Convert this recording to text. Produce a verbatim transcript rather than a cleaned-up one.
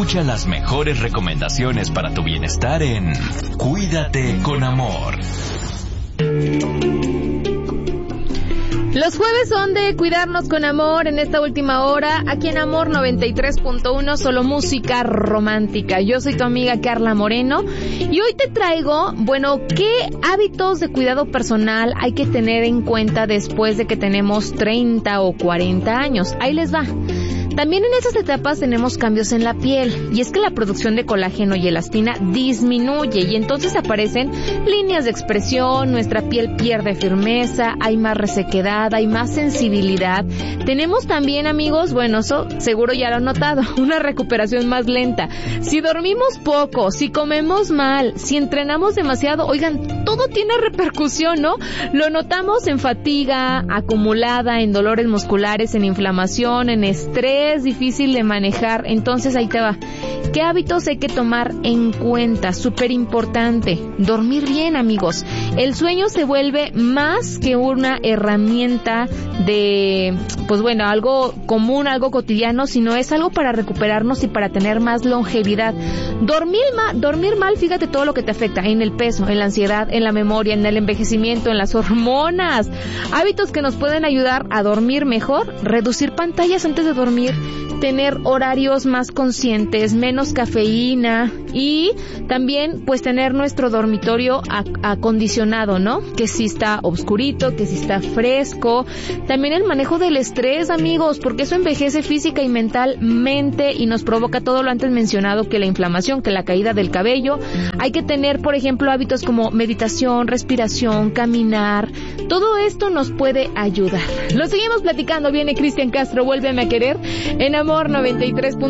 Escucha las mejores recomendaciones para tu bienestar en Cuídate con Amor. Los jueves son de cuidarnos con amor en esta última hora, aquí en Amor noventa y tres punto uno, solo música romántica. Yo soy tu amiga Carla Moreno y hoy te traigo, bueno, ¿qué hábitos de cuidado personal hay que tener en cuenta después de que tenemos treinta o cuarenta años? Ahí les va. También en esas etapas tenemos cambios en la piel, y es que la producción de colágeno y elastina disminuye, y entonces aparecen líneas de expresión, nuestra piel pierde firmeza, hay más resequedad, hay más sensibilidad. Tenemos también, amigos, bueno, eso seguro ya lo han notado, una recuperación más lenta. Si dormimos poco, si comemos mal, si entrenamos demasiado, oigan, todo tiene repercusión, ¿no? Lo notamos en fatiga acumulada, en dolores musculares, en inflamación, en estrés. Es difícil de manejar, entonces ahí te va. ¿Qué hábitos hay que tomar en cuenta? Súper importante, dormir bien, amigos. El sueño se vuelve más que una herramienta de, pues bueno, algo común, algo cotidiano, sino es algo para recuperarnos y para tener más longevidad. Dormir mal, dormir mal, fíjate todo lo que te afecta en el peso, en la ansiedad, en la memoria, en el envejecimiento, en las hormonas. Hábitos que nos pueden ayudar a dormir mejor: reducir pantallas antes de dormir, tener horarios más conscientes, menos cafeína y también pues tener nuestro dormitorio acondicionado, ¿no? Que si está oscurito, que si está fresco. También el manejo del estrés, amigos, porque eso envejece física y mentalmente y nos provoca todo lo antes mencionado, que la inflamación, que la caída del cabello. Hay que tener, por ejemplo, hábitos como meditación, respiración, caminar. Todo esto nos puede ayudar. Lo seguimos platicando. Viene Cristian Castro, Vuélveme a querer, en Amor noventa y tres.